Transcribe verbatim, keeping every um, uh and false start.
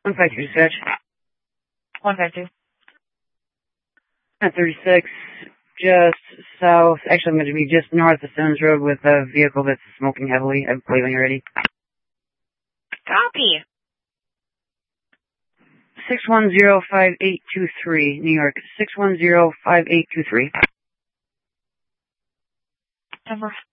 one five two dispatch. one five two. At thirty-six, just south, actually I'm going to be just north of Simmons Road with a vehicle that's smoking heavily. I'm waving already. Copy. six one zero five eight two three, New York. six one zero five eight two three. Number